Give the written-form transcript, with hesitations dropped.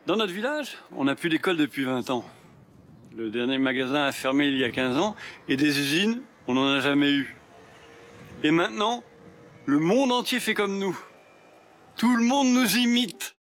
Dans notre village, on n'a plus d'école depuis 20 ans. Le dernier magasin a fermé il y a 15 ans et des usines, on n'en a jamais eu. Et maintenant, le monde entier fait comme nous. Tout le monde nous imite.